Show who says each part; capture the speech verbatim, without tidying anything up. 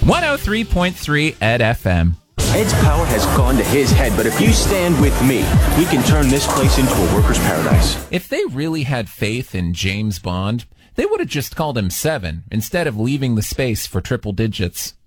Speaker 1: one oh three point three Ed F M.
Speaker 2: Ed's power has gone to his head, but if you stand with me, we can turn this place into a worker's paradise.
Speaker 1: If they really had faith in James Bond, they would have just called him Seven instead of leaving the space for triple digits.